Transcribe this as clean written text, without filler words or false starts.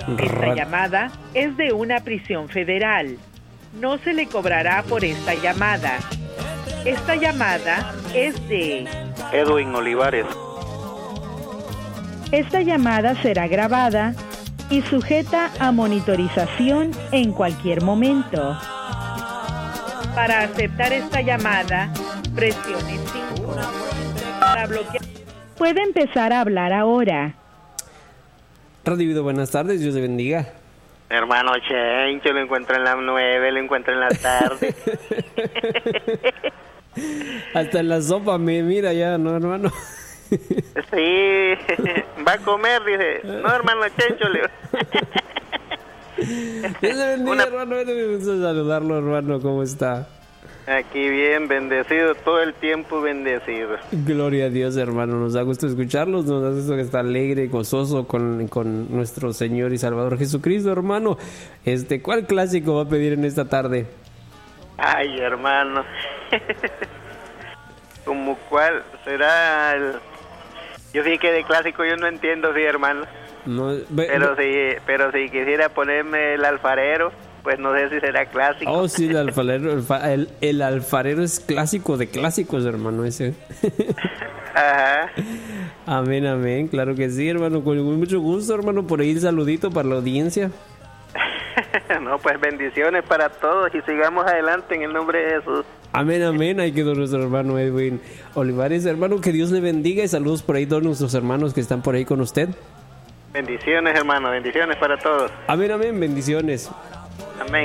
Esta llamada es de una prisión federal. No se le cobrará por esta llamada. Esta llamada es de Edwin Olivares. Esta llamada será grabada y sujeta a monitorización en cualquier momento. Para aceptar esta llamada, presione 5. Para bloquear... Puede empezar a hablar ahora. Radio Vida, buenas tardes, Dios le bendiga. Hermano Chencho, lo encuentro en las 9, lo encuentro en la tarde. Hasta en la sopa me mira ya, ¿no, hermano? Sí, va a comer, dice. No, hermano Chencho, le... Dios le bendiga, hermano, me gusta saludarlo, hermano, ¿cómo está? Aquí bien, bendecido, todo el tiempo bendecido. Gloria a Dios, hermano, nos da gusto escucharlos, nos da gusto que está alegre y gozoso con nuestro Señor y Salvador Jesucristo, hermano. ¿Cuál clásico va a pedir en esta tarde? Ay, hermano. ¿Como cuál será el...? Yo sí que de clásico yo no entiendo, sí, hermano. No, pero si quisiera ponerme el alfarero, pues no sé si será clásico. Oh, sí, el alfarero, el alfarero es clásico de clásicos, hermano, ese. Ajá. Amén, amén, claro que sí, hermano, con mucho gusto, hermano, por ahí el saludito para la audiencia. No, pues bendiciones para todos y sigamos adelante en el nombre de Jesús. Amén, amén. Ahí quedó nuestro hermano Edwin Olivares. Hermano, que Dios le bendiga y saludos por ahí a todos nuestros hermanos que están por ahí con usted. Bendiciones, hermano, bendiciones para todos. Amén, amén, bendiciones. Amén.